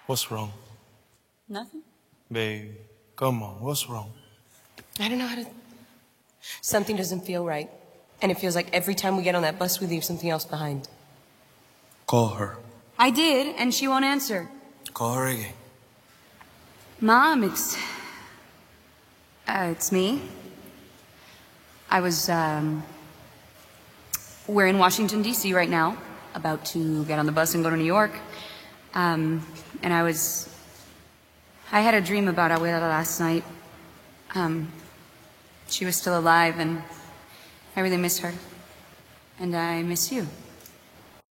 What's wrong? Nothing. Babe, come on, what's wrong? I don't know how to... Something doesn't feel right. And it feels like every time we get on that bus, we leave something else behind. Call her. I did, and she won't answer. Call her again. Mom, it's me. We're in Washington, D.C. right now, about to get on the bus and go to New York. And I had a dream about Abuela last night. She was still alive, and I really miss her. And I miss you.